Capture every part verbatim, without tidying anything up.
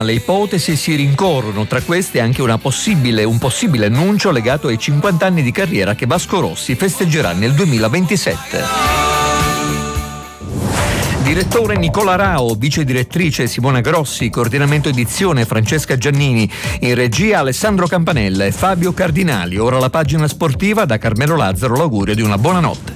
Le ipotesi si rincorrono, tra queste anche una possibile, un possibile annuncio legato ai cinquanta anni di carriera che Vasco Rossi festeggerà nel duemilaventisette. Direttore Nicola Rao, vice direttrice Simona Grossi, coordinamento edizione Francesca Giannini, in regia Alessandro Campanella e Fabio Cardinali. Ora la pagina sportiva, da Carmelo Lazzaro l'augurio di una buona notte.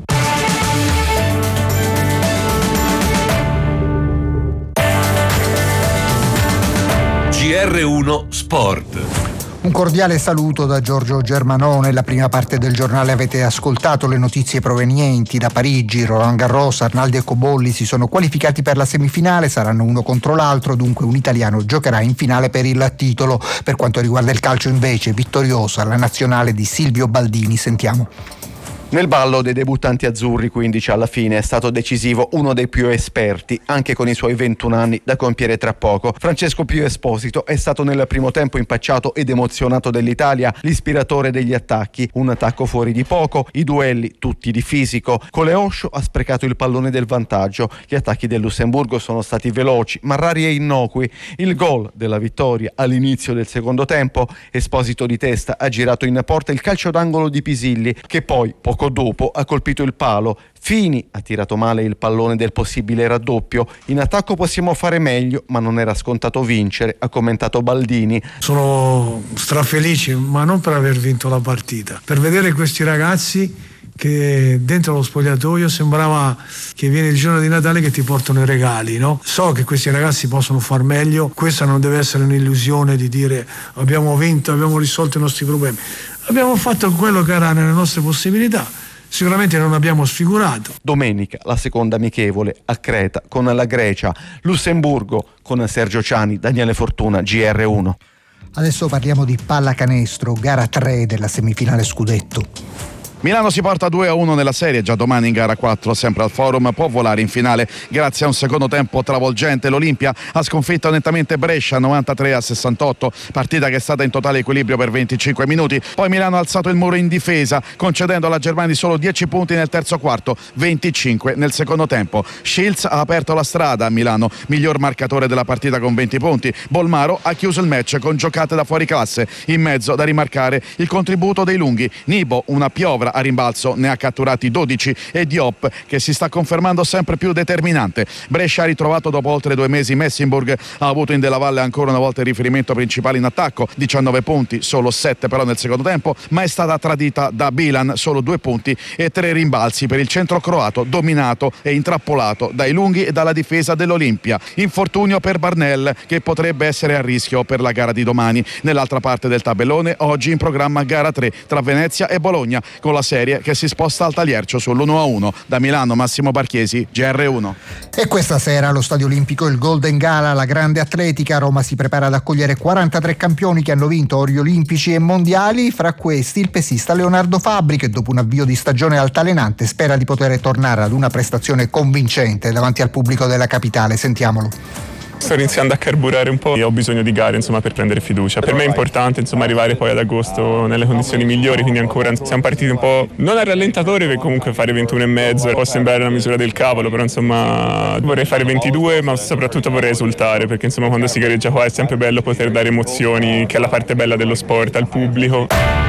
G R uno Sport. Un cordiale saluto da Giorgio Germanò. Nella prima parte del giornale avete ascoltato le notizie provenienti da Parigi. Roland Garros, Arnaldi e Cobolli si sono qualificati per la semifinale, saranno uno contro l'altro, dunque un italiano giocherà in finale per il titolo. Per quanto riguarda il calcio invece, vittoriosa la nazionale di Silvio Baldini. Sentiamo. Nel ballo dei debuttanti azzurri, quindici alla fine, è stato decisivo uno dei più esperti, anche con i suoi ventuno anni da compiere tra poco. Francesco Pio Esposito è stato nel primo tempo impacciato ed emozionato dell'Italia, l'ispiratore degli attacchi, un attacco fuori di poco, i duelli tutti di fisico. Coleoscio ha sprecato il pallone del vantaggio, gli attacchi del Lussemburgo sono stati veloci ma rari e innocui. Il gol della vittoria all'inizio del secondo tempo, Esposito di testa ha girato in porta il calcio d'angolo di Pisilli, che poi poco dopo ha colpito il palo. Fini ha tirato male il pallone del possibile raddoppio. In attacco possiamo fare meglio, ma non era scontato vincere, ha commentato Baldini. Sono strafelice, ma non per aver vinto la partita, per vedere questi ragazzi che dentro lo spogliatoio sembrava che viene il giorno di Natale che ti portano i regali, no? So che questi ragazzi possono far meglio, questa non deve essere un'illusione di dire abbiamo vinto, abbiamo risolto i nostri problemi. Abbiamo fatto quello che era nelle nostre possibilità. Sicuramente non abbiamo sfigurato. Domenica la seconda amichevole a Creta con la Grecia, Lussemburgo con Sergio Ciani, Daniele Fortuna, G R uno. Adesso parliamo di pallacanestro, gara tre della semifinale scudetto. Milano si porta due a uno nella serie, già domani in gara quattro sempre al Forum può volare in finale grazie a un secondo tempo travolgente. L'Olimpia ha sconfitto nettamente Brescia novantatré a sessantotto, partita che è stata in totale equilibrio per venticinque minuti. Poi Milano ha alzato il muro in difesa, concedendo alla Germania solo dieci punti nel terzo quarto, venticinque nel secondo tempo. Shields ha aperto la strada a Milano, miglior marcatore della partita con venti punti. Bolmaro ha chiuso il match con giocate da fuori classe. In mezzo da rimarcare il contributo dei lunghi. Nibo, una piovra a rimbalzo, ne ha catturati dodici, e Diop, che si sta confermando sempre più determinante. Brescia ha ritrovato dopo oltre due mesi Messinburg, ha avuto in Della Valle ancora una volta il riferimento principale in attacco, diciannove punti, solo sette però nel secondo tempo, ma è stata tradita da Bilan, solo due punti e tre rimbalzi per il centro croato, dominato e intrappolato dai lunghi e dalla difesa dell'Olimpia. Infortunio per Barnell, che potrebbe essere a rischio per la gara di domani. Nell'altra parte del tabellone, oggi in programma gara tre tra Venezia e Bologna, con la serie che si sposta al Taliercio sull'uno a uno. Da Milano, Massimo Barchiesi, G R uno. E questa sera allo Stadio Olimpico il Golden Gala, la grande atletica. Roma si prepara ad accogliere quarantatré campioni che hanno vinto ori olimpici e mondiali, fra questi il pesista Leonardo Fabbri, che dopo un avvio di stagione altalenante spera di poter tornare ad una prestazione convincente davanti al pubblico della capitale. Sentiamolo. Sto iniziando a carburare un po' e ho bisogno di gare, insomma, per prendere fiducia. Per me è importante, insomma, arrivare poi ad agosto nelle condizioni migliori, quindi ancora siamo partiti un po' non a rallentatore, perché comunque fare ventuno e mezzo può sembrare una misura del cavolo, però insomma vorrei fare ventidue, ma soprattutto vorrei esultare, perché insomma quando si gareggia qua è sempre bello poter dare emozioni, che è la parte bella dello sport, al pubblico.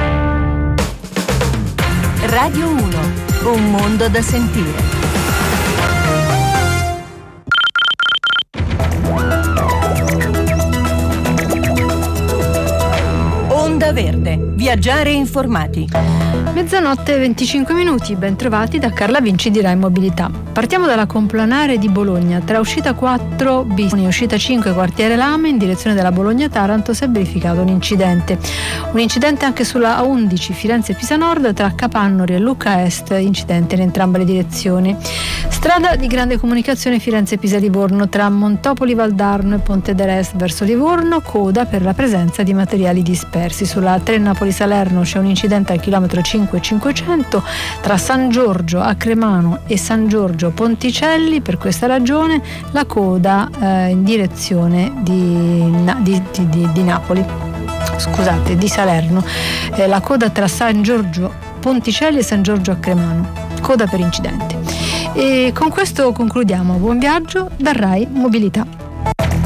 Radio uno, un mondo da sentire. Onda Verde, viaggiare informati. Mezzanotte e venticinque minuti, ben trovati da Carla Vinci di Rai Mobilità. Partiamo dalla Complanare di Bologna. Tra uscita quattro bis e uscita cinque quartiere Lame in direzione della Bologna-Taranto si è verificato un incidente. Un incidente anche sulla A undici Firenze-Pisa Nord tra Capannori e Lucca Est, incidente in entrambe le direzioni. Strada di grande comunicazione Firenze-Pisa-Livorno tra Montopoli Valdarno e Ponte d'Erest verso Livorno, coda per la presenza di materiali dispersi. Sulla tre Napoli-Salerno c'è un incidente al chilometro cinque cinquecento tra San Giorgio a Cremano e San Giorgio Ponticelli. Per questa ragione la coda eh, in direzione di, di, di, di, di Napoli, scusate, di Salerno, eh, la coda tra San Giorgio Ponticelli e San Giorgio a Cremano, coda per incidente. E con questo concludiamo. Buon viaggio da Rai Mobilità.